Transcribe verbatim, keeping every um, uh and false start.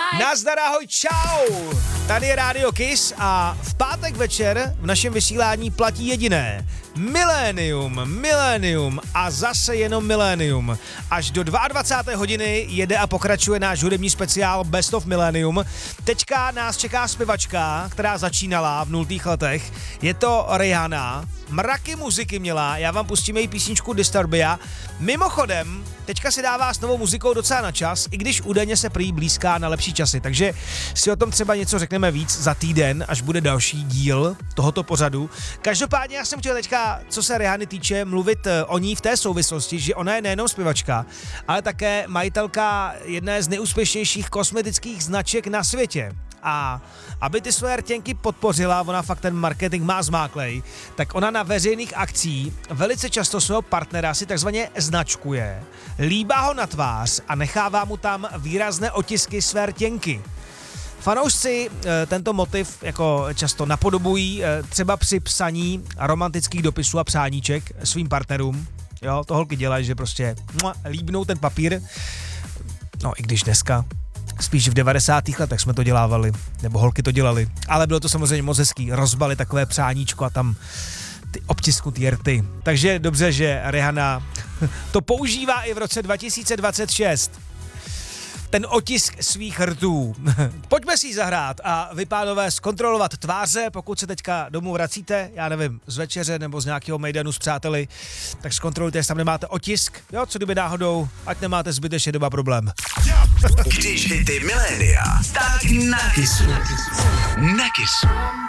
Nazdar, ahoj, čau! Tady je Rádio Kiss a v pátek večer v našem vysílání platí jediné. Milénium, milénium a zase jenom milénium. Až do dvacáté druhé hodiny jede a pokračuje náš hudební speciál Best of Millennium. Teďka nás čeká zpěvačka, která začínala v nultých letech. Je to Rihanna. Mraky muziky měla, já vám pustím její písničku Disturbia. Mimochodem, teďka si dává s novou muzikou docela na čas, i když údajně se prý blízká na lepší časy, takže si o tom třeba něco řekneme víc za týden, až bude další díl tohoto pořadu. Každopádně já jsem chtěl teďka, co se Rihanny týče, mluvit o ní v té souvislosti, že ona je nejenom zpěvačka, ale také majitelka jedné z nejúspěšnějších kosmetických značek na světě. A aby ty své rtěnky podpořila, ona fakt ten marketing má zmáklej, tak ona na veřejných akcích velice často svého partnera si takzvaně značkuje, líbá ho na tvář a nechává mu tam výrazné otisky své rtěnky. Fanoušci e, tento motiv jako často napodobují e, třeba při psaní romantických dopisů a přáníček svým partnerům. Jo, to holky dělají, že prostě mua, líbnou ten papír. No i když dneska spíš v devadesátých letech jsme to dělávali, nebo holky to dělali, ale bylo to samozřejmě moc hezký, rozbali takové přáníčko a tam ty obtisknutý rty. Takže dobře, že Rihanna to používá i v roce dva tisíce dvacet šest. Ten otisk svých rtů. Pojďme si ji zahrát a vy, pánové, zkontrolovat tváře, pokud se teďka domů vracíte, já nevím, z večeře nebo z nějakého mejdanu s přáteli, tak zkontrolujte, jestli tam nemáte otisk, jo, co kdyby náhodou, ať nemáte zbytečně doba problém. Když hity milénia, tak na Kissu. Na Kissu.